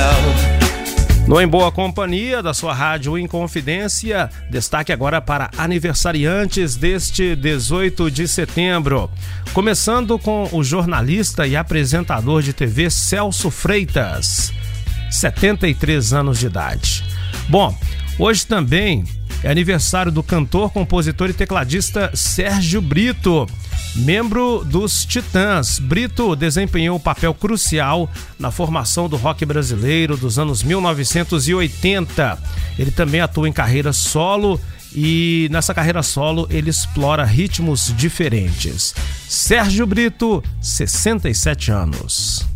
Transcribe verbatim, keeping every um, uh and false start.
especial. No Em Boa Companhia, da sua rádio Inconfidência, destaque agora para aniversariantes deste dezoito de setembro. Começando com o jornalista e apresentador de T V Celso Freitas, setenta e três anos de idade. Bom, hoje também é aniversário do cantor, compositor e tecladista Sérgio Brito, membro dos Titãs. Brito desempenhou um papel crucial na formação do rock brasileiro dos anos mil novecentos e oitenta. Ele também atua em carreira solo e nessa carreira solo ele explora ritmos diferentes. Sérgio Brito, sessenta e sete anos.